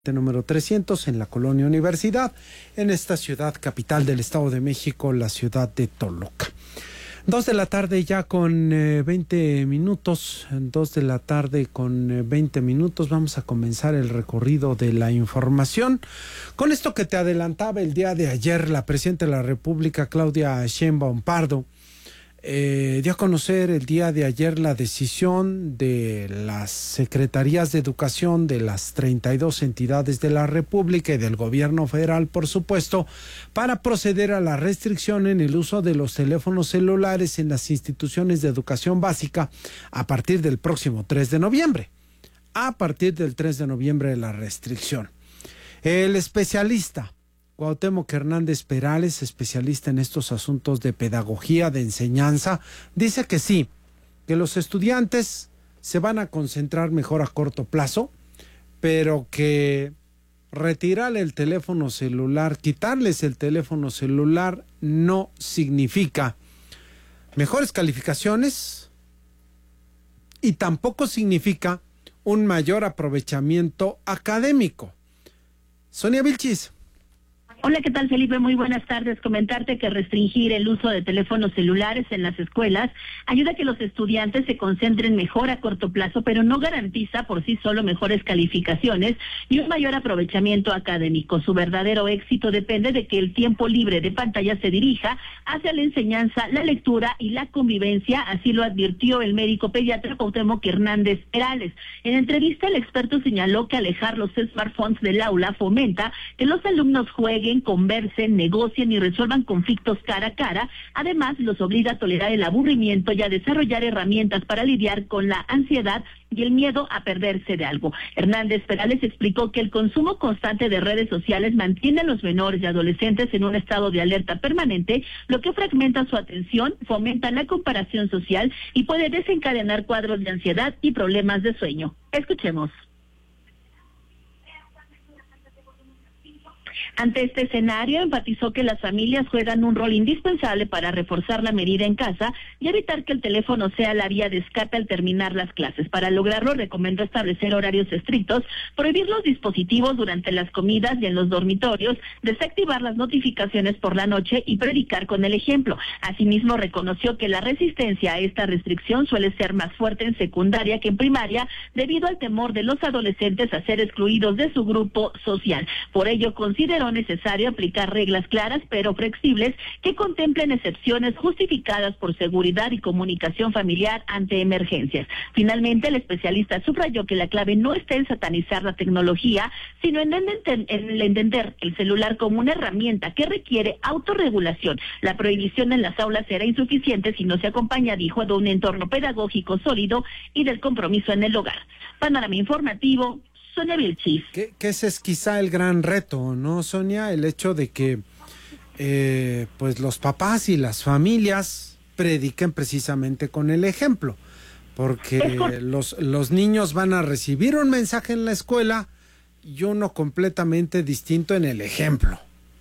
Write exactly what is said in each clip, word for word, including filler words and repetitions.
número trescientos en la Colonia Universidad, en esta ciudad capital del Estado de México, la ciudad de Toluca. Dos de la tarde ya con eh, veinte minutos, dos de la tarde con eh, veinte minutos, vamos a comenzar el recorrido de la información. Con esto que te adelantaba el día de ayer, la Presidenta de la República, Claudia Sheinbaum Pardo, Eh, dio a conocer el día de ayer la decisión de las Secretarías de Educación de las treinta y dos entidades de la República y del Gobierno Federal, por supuesto, para proceder a la restricción en el uso de los teléfonos celulares en las instituciones de educación básica a partir del próximo tres de noviembre. A partir del tres de noviembre de la restricción. El especialista Cuauhtémoc Hernández Perales, especialista en estos asuntos de pedagogía, de enseñanza, dice que sí, que los estudiantes se van a concentrar mejor a corto plazo, pero que retirar el teléfono celular, quitarles el teléfono celular no significa mejores calificaciones y tampoco significa un mayor aprovechamiento académico. Sonia Vilchis. Hola, ¿qué tal, Felipe? Muy buenas tardes. Comentarte que restringir el uso de teléfonos celulares en las escuelas ayuda a que los estudiantes se concentren mejor a corto plazo, pero no garantiza por sí solo mejores calificaciones y un mayor aprovechamiento académico. Su verdadero éxito depende de que el tiempo libre de pantalla se dirija hacia la enseñanza, la lectura y la convivencia, así lo advirtió el médico pediatra Cuauhtémoc Hernández Perales. En entrevista, el experto señaló que alejar los smartphones del aula fomenta que los alumnos jueguen, conversen, negocien y resuelvan conflictos cara a cara. Además, los obliga a tolerar el aburrimiento y a desarrollar herramientas para lidiar con la ansiedad y el miedo a perderse de algo. Hernández Perales explicó que el consumo constante de redes sociales mantiene a los menores y adolescentes en un estado de alerta permanente, lo que fragmenta su atención, fomenta la comparación social y puede desencadenar cuadros de ansiedad y problemas de sueño. Escuchemos. Ante este escenario, enfatizó que las familias juegan un rol indispensable para reforzar la medida en casa y evitar que el teléfono sea la vía de escape al terminar las clases. Para lograrlo, recomendó establecer horarios estrictos, prohibir los dispositivos durante las comidas y en los dormitorios, desactivar las notificaciones por la noche y predicar con el ejemplo. Asimismo, reconoció que la resistencia a esta restricción suele ser más fuerte en secundaria que en primaria, debido al temor de los adolescentes a ser excluidos de su grupo social. Por ello, consideró necesario aplicar reglas claras pero flexibles que contemplen excepciones justificadas por seguridad y comunicación familiar ante emergencias. Finalmente, el especialista subrayó que la clave no está en satanizar la tecnología, sino en, en, en el entender el celular como una herramienta que requiere autorregulación. La prohibición en las aulas será insuficiente si no se acompaña, dijo, de un entorno pedagógico sólido y del compromiso en el hogar. Panorama informativo, Sonia Vilchis. Que, que ese es quizá el gran reto, ¿no, Sonia? El hecho de que eh, pues los papás y las familias prediquen precisamente con el ejemplo, porque los, los niños van a recibir un mensaje en la escuela y uno completamente distinto en el ejemplo.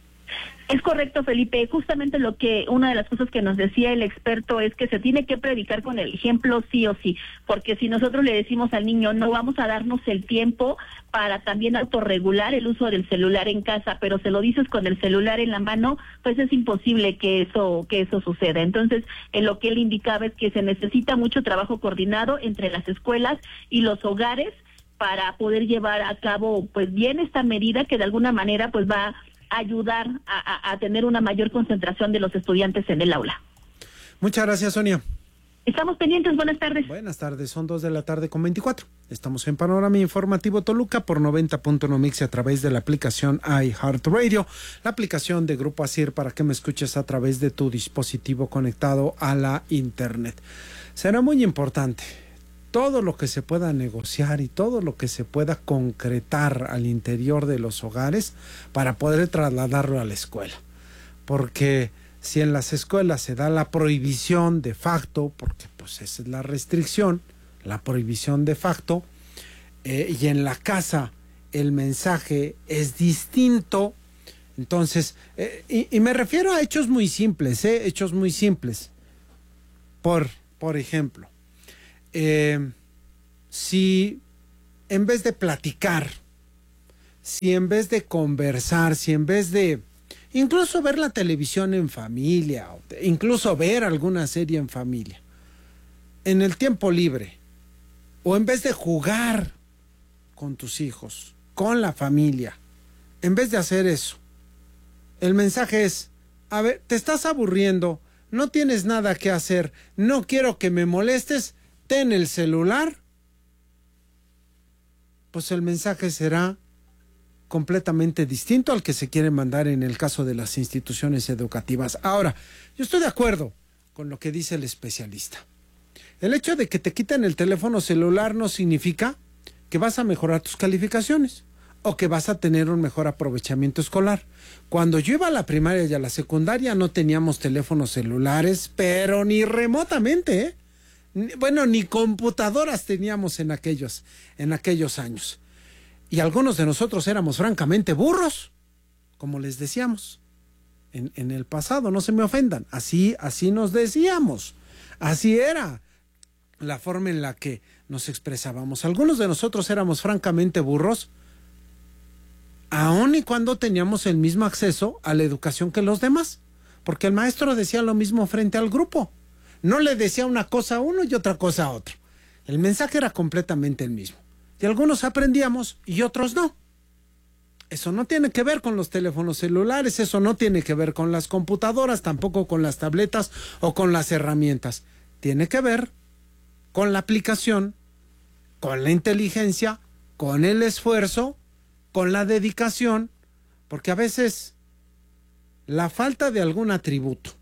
Es correcto, Felipe. Justamente lo que, una de las cosas que nos decía el experto es que se tiene que predicar con el ejemplo sí o sí, porque si nosotros le decimos al niño no vamos a darnos el tiempo para también autorregular el uso del celular en casa, pero se lo dices con el celular en la mano, pues es imposible que eso, que eso suceda. Entonces, en lo que él indicaba es que se necesita mucho trabajo coordinado entre las escuelas y los hogares para poder llevar a cabo, pues bien, esta medida que de alguna manera, pues va ayudar a, a, a tener una mayor concentración de los estudiantes en el aula. Muchas gracias, Sonia. Estamos pendientes, buenas tardes. Buenas tardes, son dos de la tarde con veinticuatro. Estamos en Panorama Informativo Toluca por noventa punto uno Mix a través de la aplicación iHeartRadio, la aplicación de Grupo Asir para que me escuches a través de tu dispositivo conectado a la internet. Será muy importante todo lo que se pueda negociar y todo lo que se pueda concretar al interior de los hogares para poder trasladarlo a la escuela. Porque si en las escuelas se da la prohibición de facto, porque pues esa es la restricción, la prohibición de facto, eh, y en la casa el mensaje es distinto, entonces, eh, y, y me refiero a hechos muy simples, eh, hechos muy simples. Por, por ejemplo, Eh, si en vez de platicar si en vez de conversar, si en vez de incluso ver la televisión en familia, incluso ver alguna serie en familia, en el tiempo libre, o en vez de jugar con tus hijos, con la familia, en vez de hacer eso, el mensaje es, a ver, te estás aburriendo, no tienes nada que hacer, no quiero que me molestes, ten el celular, pues el mensaje será completamente distinto al que se quiere mandar en el caso de las instituciones educativas. Ahora, yo estoy de acuerdo con lo que dice el especialista. El hecho de que te quiten el teléfono celular no significa que vas a mejorar tus calificaciones o que vas a tener un mejor aprovechamiento escolar. Cuando yo iba a la primaria y a la secundaria no teníamos teléfonos celulares, pero ni remotamente, ¿eh? Bueno, ni computadoras teníamos en aquellos, en aquellos años. Y algunos de nosotros éramos francamente burros, como les decíamos en, en el pasado, no se me ofendan, así, así nos decíamos, así era la forma en la que nos expresábamos. Algunos de nosotros éramos francamente burros, aun y cuando teníamos el mismo acceso a la educación que los demás, porque el maestro decía lo mismo frente al grupo. No le decía una cosa a uno y otra cosa a otro. El mensaje era completamente el mismo. Y algunos aprendíamos y otros no. Eso no tiene que ver con los teléfonos celulares, eso no tiene que ver con las computadoras, tampoco con las tabletas o con las herramientas. Tiene que ver con la aplicación, con la inteligencia, con el esfuerzo, con la dedicación, porque a veces la falta de algún atributo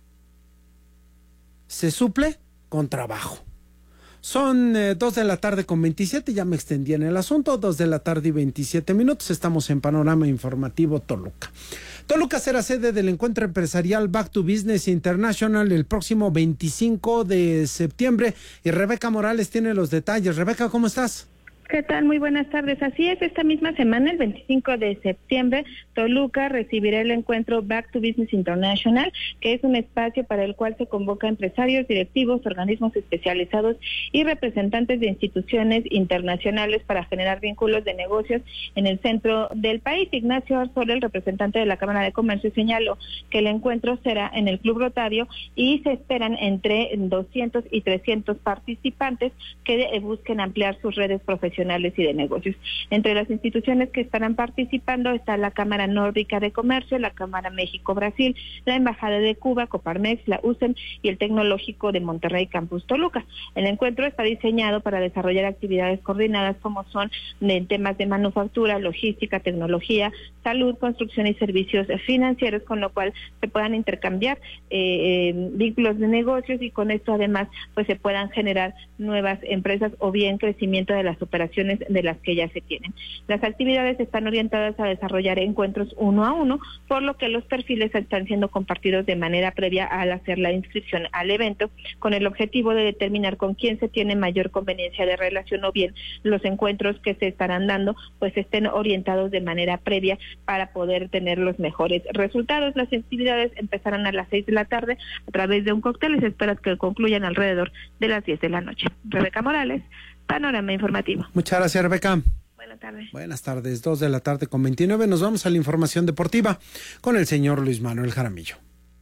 se suple con trabajo. Son eh, dos de la tarde con veintisiete, ya me extendí en el asunto, dos de la tarde y veintisiete minutos, estamos en Panorama Informativo Toluca. Toluca será sede del encuentro empresarial Back to Business International el próximo veinticinco de septiembre y Rebeca Morales tiene los detalles. Rebeca, ¿cómo estás? ¿Qué tal? Muy buenas tardes. Así es, esta misma semana, el veinticinco de septiembre, Toluca recibirá el encuentro Back to Business International, que es un espacio para el cual se convoca a empresarios, directivos, organismos especializados y representantes de instituciones internacionales para generar vínculos de negocios en el centro del país. Ignacio Arzola, el representante de la Cámara de Comercio, señaló que el encuentro será en el Club Rotario y se esperan entre doscientos y trescientos participantes que busquen ampliar sus redes profesionales y de negocios. Entre las instituciones que estarán participando está la Cámara Nórdica de Comercio, la Cámara México-Brasil, la Embajada de Cuba, Coparmex, la U S E M y el Tecnológico de Monterrey Campus Toluca. El encuentro está diseñado para desarrollar actividades coordinadas como son en temas de manufactura, logística, tecnología, salud, construcción y servicios financieros, con lo cual se puedan intercambiar eh, eh, vínculos de negocios y con esto además pues se puedan generar nuevas empresas o bien crecimiento de las operaciones de las que ya se tienen. Las actividades están orientadas a desarrollar encuentros uno a uno, por lo que los perfiles están siendo compartidos de manera previa al hacer la inscripción al evento, con el objetivo de determinar con quién se tiene mayor conveniencia de relación o bien los encuentros que se estarán dando pues estén orientados de manera previa para poder tener los mejores resultados. Las actividades empezarán a las seis de la tarde a través de un cóctel y se espera que concluyan alrededor de las diez de la noche. Rebeca Morales, Panorama Informativo. Muchas gracias, Rebeca. Buenas tardes. Buenas tardes, dos de la tarde con veintinueve. Nos vamos a la información deportiva con el señor Luis Manuel Jaramillo.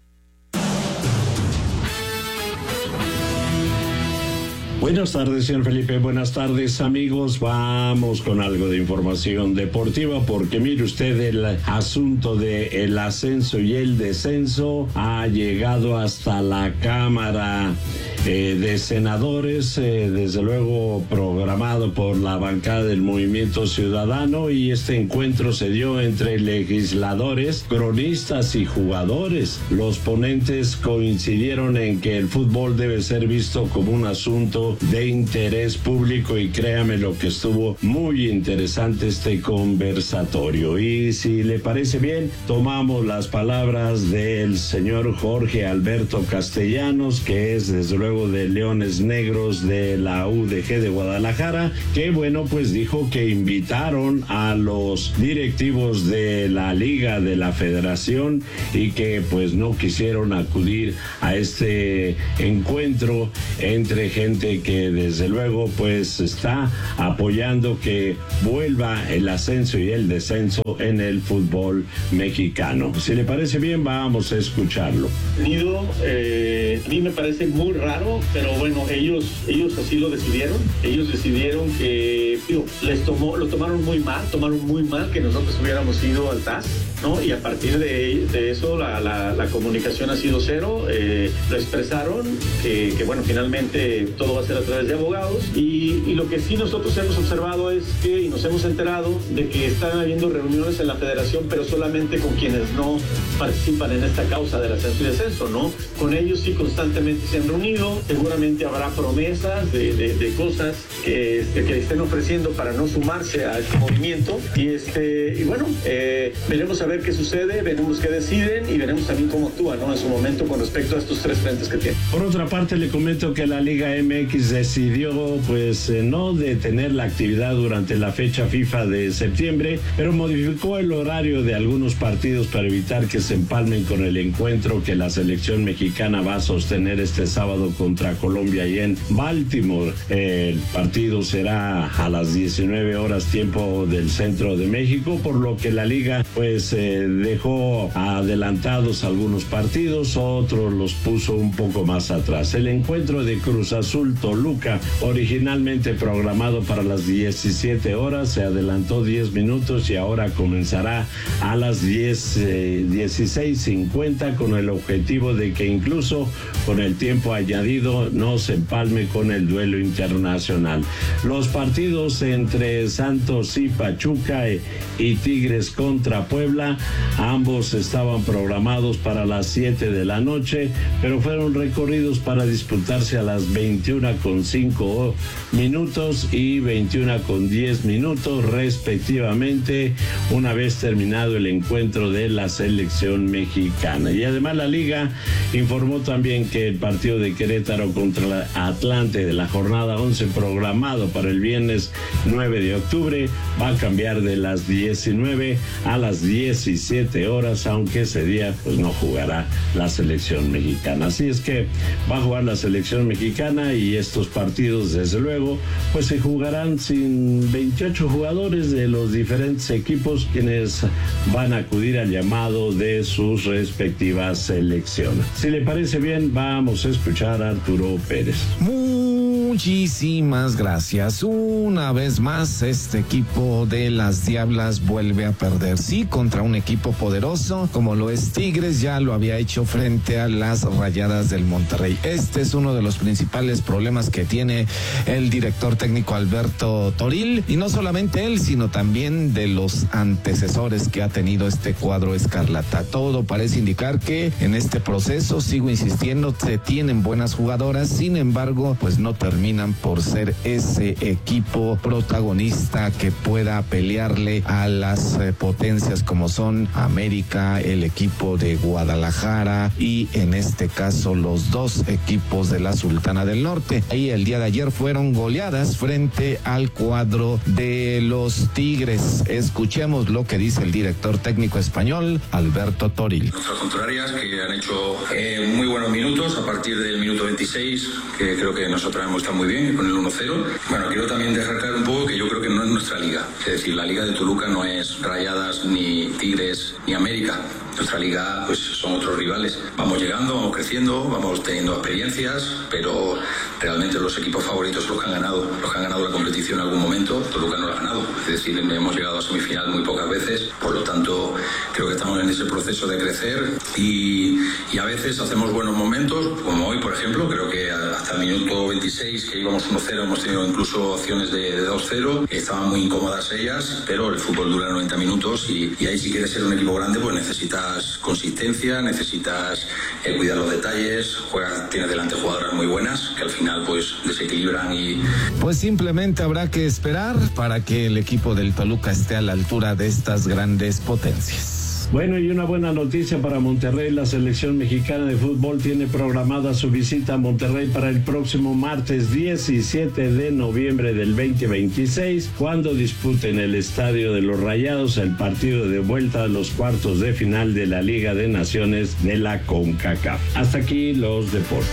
Buenas tardes, señor Felipe. Buenas tardes, amigos. Vamos con algo de información deportiva porque mire usted, el asunto de el ascenso y el descenso ha llegado hasta la Cámara eh, de Senadores, eh, desde luego programado por la bancada del Movimiento Ciudadano, y este encuentro se dio entre legisladores, cronistas y jugadores. Los ponentes coincidieron en que el fútbol debe ser visto como un asunto de interés público y créame lo que estuvo muy interesante este conversatorio. Y si le parece bien, tomamos las palabras del señor Jorge Alberto Castellanos, que es desde luego luego de Leones Negros de la U D G de Guadalajara, que bueno, pues dijo que invitaron a los directivos de la liga, de la federación, y que pues no quisieron acudir a este encuentro entre gente que desde luego pues está apoyando que vuelva el ascenso y el descenso en el fútbol mexicano. Si le parece bien, vamos a escucharlo. Nido, eh, a mí me parece muy raro, pero bueno, ellos ellos así lo decidieron. Ellos decidieron que, digo, les tomó, lo tomaron muy mal, tomaron muy mal que nosotros hubiéramos ido al T A S, ¿no? Y a partir de, de eso la, la, la comunicación ha sido cero. Eh, lo expresaron que, que bueno, finalmente todo va a ser a través de abogados, y, y lo que sí nosotros hemos observado es que, y nos hemos enterado de que están habiendo reuniones en la federación, pero solamente con quienes no participan en esta causa del ascenso y descenso, ¿no? Con ellos sí constantemente se han reunido, seguramente habrá promesas de, de, de cosas que, este, que estén ofreciendo para no sumarse a este movimiento, y este y bueno, eh, veremos a ver qué sucede, veremos qué deciden y veremos también cómo actúan, ¿no? En su momento con respecto a estos tres frentes que tienen. Por otra parte, le comento que la Liga M X decidió pues eh, no detener la actividad durante la fecha FIFA de septiembre, pero modificó el horario de algunos partidos para evitar que se empalmen con el encuentro que la selección mexicana va a sostener este sábado contra Colombia y en Baltimore. El partido será a las diecinueve horas tiempo del centro de México, por lo que la liga pues eh, dejó adelantados algunos partidos, otros los puso un poco más atrás. El encuentro de Cruz Azul Toluca, originalmente programado para las diecisiete horas, se adelantó diez minutos y ahora comenzará a las diez, eh, dieciséis cincuenta, con el objetivo de que incluso con el tiempo añadido no se empalme con el duelo internacional. Los partidos entre Santos y Pachuca y, y Tigres contra Puebla, ambos estaban programados para las siete de la noche, pero fueron recorridos para disputarse a las veintiuna con cinco minutos y veintiuna con diez minutos respectivamente, una vez terminado el encuentro de la selección mexicana. Y además la liga informó también que el partido de Querétaro contra la Atlante de la jornada once, programado para el viernes nueve de octubre, va a cambiar de las diecinueve a las diecisiete horas, aunque ese día pues no jugará la selección mexicana. Así es que va a jugar la selección mexicana, y estos partidos desde luego pues se jugarán sin veintiocho jugadores de los diferentes equipos, quienes van a acudir al llamado de sus respectivas selecciones. Si le parece bien, vamos a escuchar a Arturo Pérez. Muchísimas gracias. Una vez más, este equipo de las Diablas vuelve a perder. Sí, contra un equipo poderoso como lo es Tigres, ya lo había hecho frente a las Rayadas del Monterrey. Este es uno de los principales problemas que tiene el director técnico Alberto Toril, y no solamente él, sino también de los antecesores que ha tenido este cuadro escarlata. Todo parece indicar que en este proceso, sigo insistiendo, se tienen buenas jugadoras, sin embargo, pues no terminan por ser ese equipo protagonista que pueda pelearle a las eh, potencias como son América, el equipo de Guadalajara y en este caso los dos equipos de la Sultana del Norte. Ahí el día de ayer fueron goleadas frente al cuadro de los Tigres. Escuchemos lo que dice el director técnico español, Alberto Toril. Nuestras contrarias, que han hecho eh, muy buenos minutos a partir del minuto veintiséis, que creo que nosotros hemos estado muy bien con el uno cero. Bueno, quiero también dejar claro un poco que yo creo que no es nuestra liga. Es decir, la liga de Toluca no es Rayadas, ni Tigres, ni América. Nuestra liga pues son otros rivales. Vamos llegando, vamos creciendo, vamos teniendo experiencias, pero realmente los equipos favoritos son los que han ganado, los que han ganado la competición en algún momento. Toluca no la ha ganado. Es decir, hemos llegado a semifinal muy pocas veces. Por lo tanto, creo que estamos en ese proceso de crecer y, y a veces hacemos buenos momentos, como hoy, por ejemplo. Creo que hasta el minuto veintiséis, que íbamos uno cero, hemos tenido incluso opciones de, de dos cero. Estaban muy incómodas ellas, pero el fútbol dura noventa minutos y, y ahí, si quieres ser un equipo grande, pues necesitas consistencia, necesitas eh, cuidar los detalles. Juegas, tienes delante jugadoras muy buenas que al final pues desequilibran y... Pues simplemente habrá que esperar para que el equipo del Toluca esté a la altura de estas grandes potencias. Bueno, y una buena noticia para Monterrey. La selección mexicana de fútbol tiene programada su visita a Monterrey para el próximo martes diecisiete de noviembre del veinte veintiséis, cuando disputen el Estadio de los Rayados el partido de vuelta a los cuartos de final de la Liga de Naciones de la CONCACAF. Hasta aquí los deportes.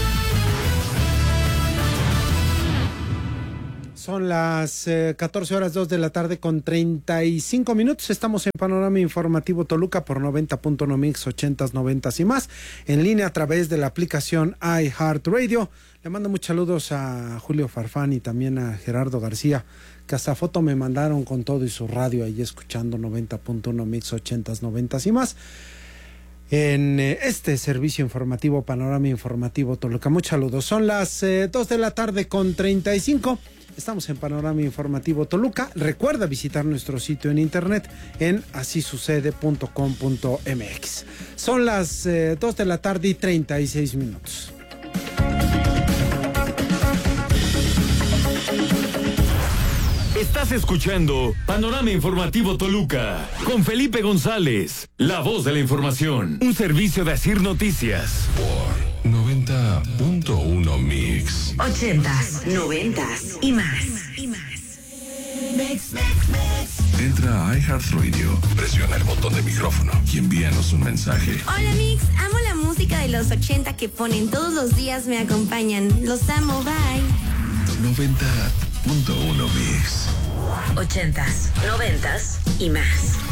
Son las eh, catorce horas dos de la tarde con treinta y cinco minutos. Estamos en Panorama Informativo Toluca por noventa punto uno Mix, ochentas, noventas y más. En línea a través de la aplicación iHeartRadio. Le mando muchos saludos a Julio Farfán y también a Gerardo García, que hasta foto me mandaron con todo y su radio ahí escuchando noventa punto uno Mix, ochentas, noventas y más. En eh, este servicio informativo, Panorama Informativo Toluca. Muchos saludos. Son las eh, dos de la tarde con treinta y cinco. Estamos en Panorama Informativo Toluca. Recuerda visitar nuestro sitio en internet en así sucede punto com punto mx. Son las eh, dos de la tarde y treinta y seis minutos. Estás escuchando Panorama Informativo Toluca con Felipe González, la voz de la información. Un servicio de Asir Noticias. Por noventa punto uno Mix. Ochentas, noventas y más. Y más. Mix, mix, mix. Entra a iHeartRadio, presiona el botón de micrófono y envíanos un mensaje. Hola Mix, amo la música de los ochenta que ponen todos los días, me acompañan. Los amo, bye. noventa punto uno Mix. Ochentas, noventas y más.